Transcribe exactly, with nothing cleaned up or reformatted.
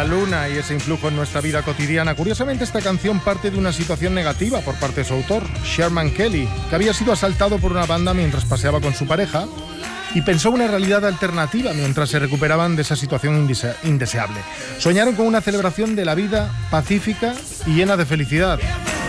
la luna y ese influjo en nuestra vida cotidiana. Curiosamente, esta canción parte de una situación negativa por parte de su autor, Sherman Kelly, que había sido asaltado por una banda mientras paseaba con su pareja y pensó una realidad alternativa mientras se recuperaban de esa situación indese- indeseable. Soñaron con una celebración de la vida pacífica y llena de felicidad.